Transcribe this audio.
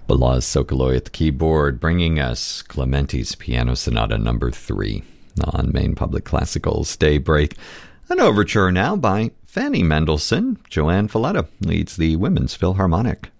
Balazs Sokoloy at the keyboard, bringing us Clementi's Piano Sonata No. 3 on Maine Public Classical's Daybreak. An overture now by Fanny Mendelssohn. Joanne Falletta leads the Women's Philharmonic.